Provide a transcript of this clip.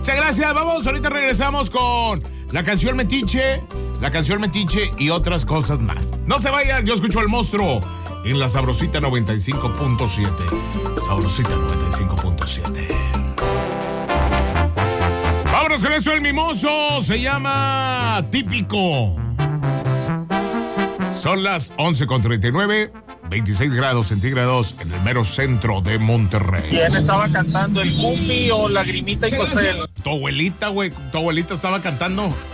Muchas gracias. Vamos, ahorita regresamos con la canción Metiche y otras cosas más. No se vayan, yo escucho al monstruo en la Sabrosita 95.7. Sabrosita 95.7. Vámonos con esto, el mimoso. Se llama Típico. Son las 11:39. 26 grados centígrados en el mero centro de Monterrey. ¿Quién estaba cantando, el Gummy o Lagrimita y Costel? Tu abuelita, güey. Tu abuelita estaba cantando.